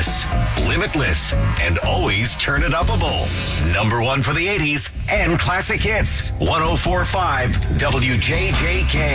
Timeless, limitless, and always turn it upable. Number one for the 80s and classic hits. 104.5 WJJK.